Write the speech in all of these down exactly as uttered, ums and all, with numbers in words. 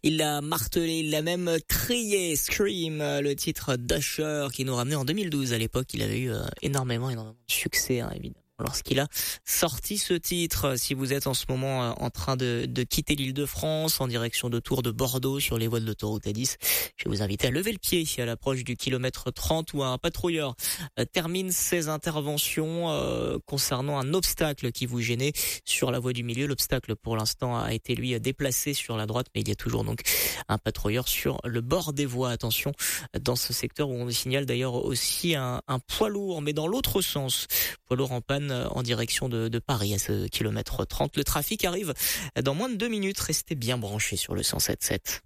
Il l'a martelé, il l'a même crié, Scream, le titre d'Usher qui nous ramenait en deux mille douze. À l'époque, il avait eu euh, énormément, énormément de succès, hein, évidemment. Lorsqu'il a sorti ce titre, si vous êtes en ce moment en train de, de quitter l'Île-de-France en direction de Tours de Bordeaux sur les voies de l'autoroute A dix, je vais vous inviter à lever le pied à l'approche du kilomètre trente où un patrouilleur termine ses interventions euh, concernant un obstacle qui vous gênait sur la voie du milieu. L'obstacle pour l'instant a été lui déplacé sur la droite, mais il y a toujours donc un patrouilleur sur le bord des voies. Attention dans ce secteur où on signale d'ailleurs aussi un, un poids lourd, mais dans l'autre sens, poids lourd en panne en direction de, de Paris à ce kilomètre trente. Le trafic arrive dans moins de deux minutes. Restez bien branchés sur le cent sept sept.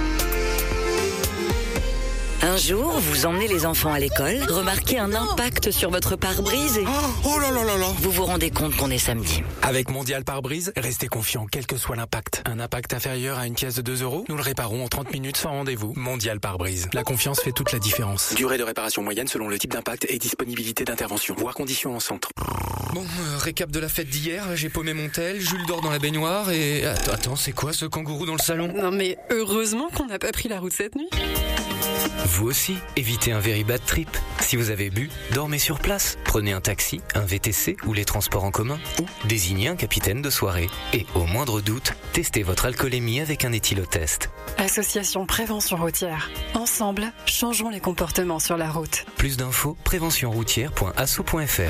Un jour, vous emmenez les enfants à l'école, remarquez un impact sur votre pare-brise et... Oh, oh là là là là. Vous vous rendez compte qu'on est samedi. Avec Mondial Pare-Brise, restez confiant quel que soit l'impact. Un impact inférieur à une pièce de deux euros, nous le réparons en trente minutes sans rendez-vous. Mondial Pare-Brise. La confiance fait toute la différence. Durée de réparation moyenne selon le type d'impact et disponibilité d'intervention. Voir conditions en centre. Bon, euh, récap de la fête d'hier, j'ai paumé mon tel, Jules dort dans la baignoire et... Attends, attends, c'est quoi ce kangourou dans le salon? Non mais heureusement qu'on n'a pas pris la route cette nuit. Vous aussi, évitez un very bad trip. Si vous avez bu, dormez sur place. Prenez un taxi, un V T C ou les transports en commun. Ou désignez un capitaine de soirée. Et au moindre doute, testez votre alcoolémie avec un éthylotest. Association Prévention Routière. Ensemble, changeons les comportements sur la route. Plus d'infos, prévention routière point asso point f r.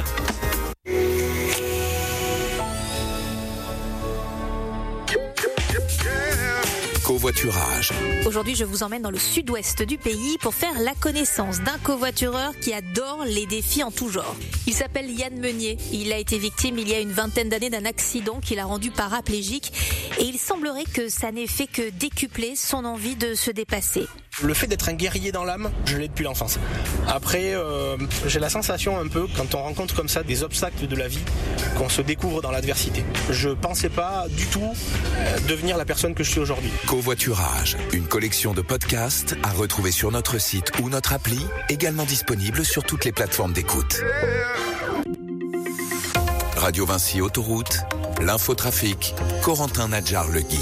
Covoiturage. Aujourd'hui, je vous emmène dans le sud-ouest du pays pour faire la connaissance d'un covoitureur qui adore les défis en tout genre. Il s'appelle Yann Meunier. Il a été victime il y a une vingtaine d'années d'un accident qui l'a rendu paraplégique et il semblerait que ça n'ait fait que décupler son envie de se dépasser. Le fait d'être un guerrier dans l'âme, je l'ai depuis l'enfance. Après, euh, j'ai la sensation un peu, quand on rencontre comme ça des obstacles de la vie, qu'on se découvre dans l'adversité. Je pensais pas du tout euh, devenir la personne que je suis aujourd'hui. Covoiturage, une collection de podcasts à retrouver sur notre site ou notre appli, également disponible sur toutes les plateformes d'écoute. Radio Vinci Autoroute, l'infotrafic, Corentin Nadjar-Legui.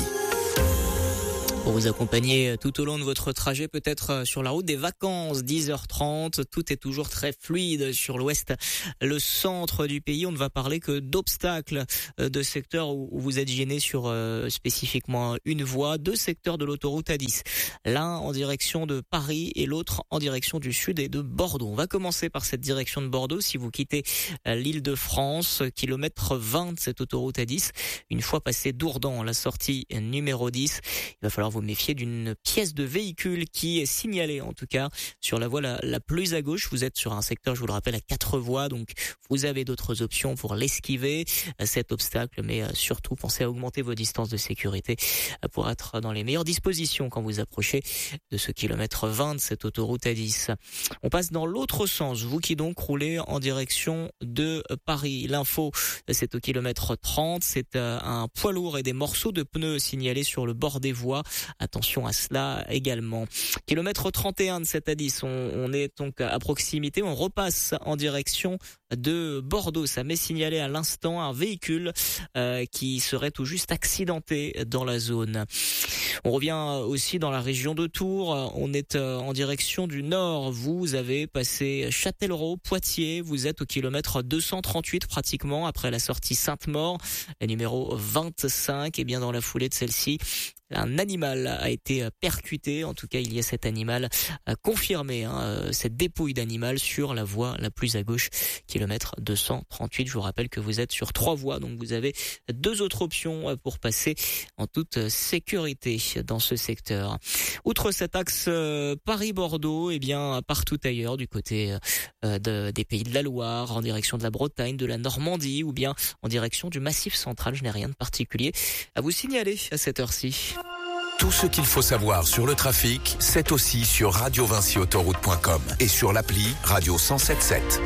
Pour vous accompagner tout au long de votre trajet, peut-être sur la route des vacances, dix heures trente. Tout est toujours très fluide sur l'ouest, le centre du pays. On ne va parler que d'obstacles, de secteurs où vous êtes gêné sur euh, spécifiquement une voie, deux secteurs de l'autoroute A dix. L'un en direction de Paris et l'autre en direction du sud et de Bordeaux. On va commencer par cette direction de Bordeaux. Si vous quittez l'Île-de-France, kilomètre vingt de cette autoroute A dix, une fois passé Dourdan, la sortie numéro dix, il va falloir vous méfier d'une pièce de véhicule qui est signalée, en tout cas, sur la voie la, la plus à gauche. Vous êtes sur un secteur, je vous le rappelle, à quatre voies, donc vous avez d'autres options pour l'esquiver, cet obstacle, mais surtout, pensez à augmenter vos distances de sécurité pour être dans les meilleures dispositions quand vous approchez de ce kilomètre vingt de cette autoroute A dix. On passe dans l'autre sens, vous qui donc roulez en direction de Paris. L'info, c'est au kilomètre trente, c'est un poids lourd et des morceaux de pneus signalés sur le bord des voies. Attention à cela également. Kilomètre trente et un de cette A dix, on, on est donc à proximité, on repasse en direction de Bordeaux. Ça m'est signalé à l'instant un véhicule euh, qui serait tout juste accidenté dans la zone. On revient aussi dans la région de Tours, on est en direction du nord. Vous avez passé Châtellerault, Poitiers, vous êtes au kilomètre deux cent trente-huit pratiquement après la sortie Sainte-Maure, numéro vingt-cinq. Et bien dans la foulée de celle-ci, un animal a été percuté. En tout cas, il y a cet animal confirmé, hein, cette dépouille d'animal sur la voie la plus à gauche, kilomètre deux cent trente-huit. Je vous rappelle que vous êtes sur trois voies, donc vous avez deux autres options pour passer en toute sécurité dans ce secteur. Outre cet axe Paris-Bordeaux, et eh bien partout ailleurs, du côté de, des pays de la Loire, en direction de la Bretagne, de la Normandie, ou bien en direction du Massif central, je n'ai rien de particulier à vous signaler à cette heure-ci. Tout ce qu'il faut savoir sur le trafic, c'est aussi sur radio vinci autoroute point com et sur l'appli Radio cent soixante-dix-sept.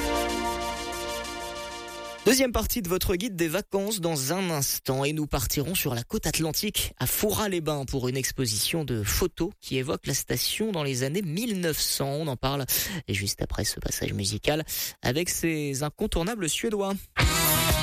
Deuxième partie de votre guide des vacances dans un instant et nous partirons sur la côte atlantique à Fouras-les-Bains pour une exposition de photos qui évoque la station dans les années mille neuf cents. On en parle juste après ce passage musical avec ces incontournables suédois.